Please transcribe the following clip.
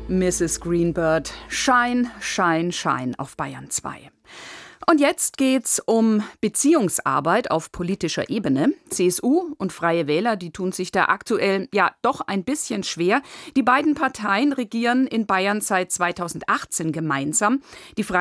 Mrs. Greenbird, Shine, Shine, Shine auf Bayern 2. Und jetzt geht's um Beziehungsarbeit auf politischer Ebene. CSU und Freie Wähler, die tun sich da aktuell ja doch ein bisschen schwer. Die beiden Parteien regieren in Bayern seit 2018 gemeinsam. Die Freien